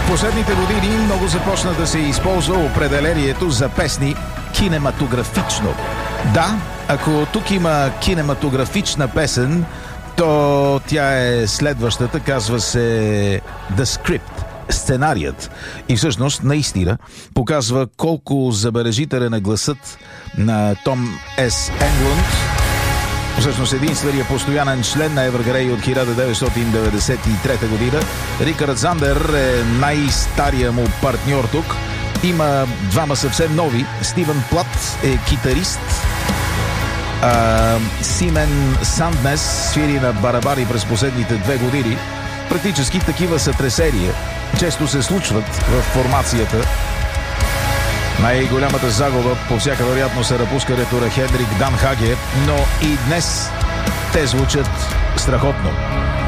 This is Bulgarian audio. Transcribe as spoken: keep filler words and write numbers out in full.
последните години много започна да се използва определението за песни кинематографично. Да, ако тук има кинематографична песен, то тя е следващата, казва се The Script, сценарият. И всъщност, наистина, показва колко забележителен е гласът на Том С. Енглунд. Всъщност единственият постоянен член на Evergrey от хиляда деветстотин деветдесет и трета година. Рикард Зандер е най-стария му партньор тук. Има двама съвсем нови. Стивен Плат е китарист. А, Симен Санднес свири на барабари през последните две години. Практически такива сътресения често се случват в формацията. Най-голямата загуба по всяка вероятност е разпускането на Хенрик Дан Хаге, но и днес те звучат страхотно.